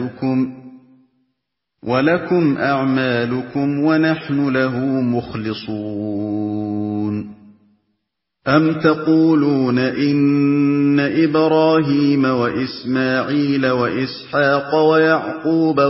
أعمالكم ولكم أعمالكم ونحن له مخلصون أم تقولون إن إبراهيم وإسماعيل وإسحاق ويعقوب